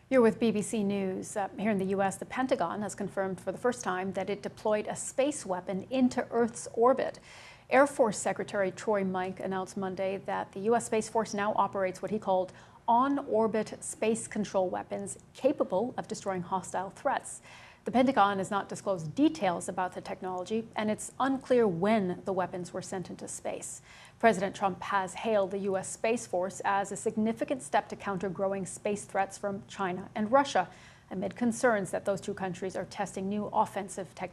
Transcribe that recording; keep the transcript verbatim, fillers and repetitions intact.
You're with B B C News. Uh, here in the U S, the Pentagon has confirmed for the first time that it deployed a space weapon into Earth's orbit. Air Force Secretary Troy Mike announced Monday that the U S Space Force now operates what he called on-orbit space control weapons capable of destroying hostile threats. The Pentagon has not disclosed details about the technology, and it's unclear when the weapons were sent into space. President Trump has hailed the U S Space Force as a significant step to counter growing space threats from China and Russia, amid concerns that those two countries are testing new offensive technology.